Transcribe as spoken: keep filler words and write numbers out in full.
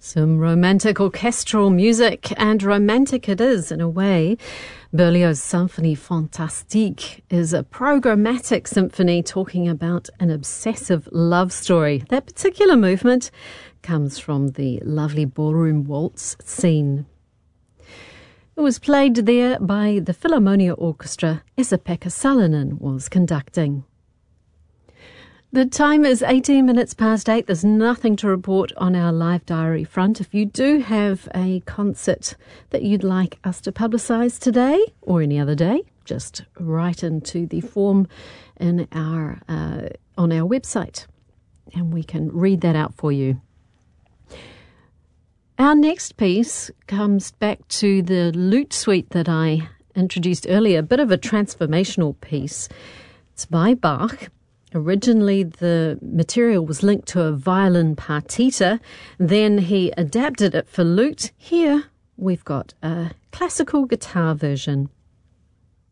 Some romantic orchestral music, and romantic it is in a way. Berlioz's Symphonie Fantastique is a programmatic symphony talking about an obsessive love story. That particular movement comes from the lovely ballroom waltz scene. It was played there by the Philharmonia Orchestra. Esa-Pekka Salonen was conducting. The time is eighteen minutes past eight. There's nothing to report on our live diary front. If you do have a concert that you'd like us to publicise today or any other day, just write into the form in our uh, on our website and we can read that out for you. Our next piece comes back to the lute suite that I introduced earlier, a bit of a transformational piece. It's by Bach. Originally, the material was linked to a violin partita. Then he adapted it for lute. Here, we've got a classical guitar version.